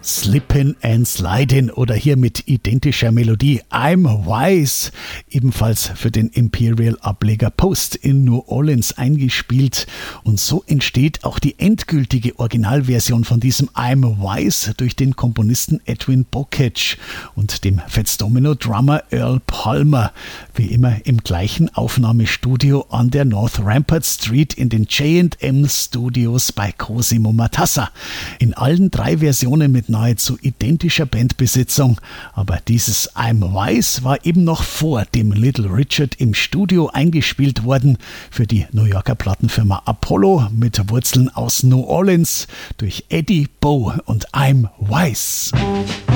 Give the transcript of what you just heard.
Slippin' and Slidin' oder hier mit identischer Melodie I'm Wise, ebenfalls für den Imperial-Ableger Post in New Orleans eingespielt. Und so entsteht auch die endgültige Originalversion von diesem I'm Wise durch den Komponisten Edwin Bocage und dem Fats Domino-Drummer Earl Palmer, wie immer im gleichen Aufnahmestudio an der North Rampart Street in den J&M Studios bei Cosimo Matassa. In allen 3 Versionen mit nahezu identischer Bandbesetzung, aber dieses I'm Wise war eben noch vor dem Little Richard im Studio eingespielt worden für die New Yorker Plattenfirma Apollo mit Wurzeln aus New Orleans durch Eddie Bo und I'm Wise.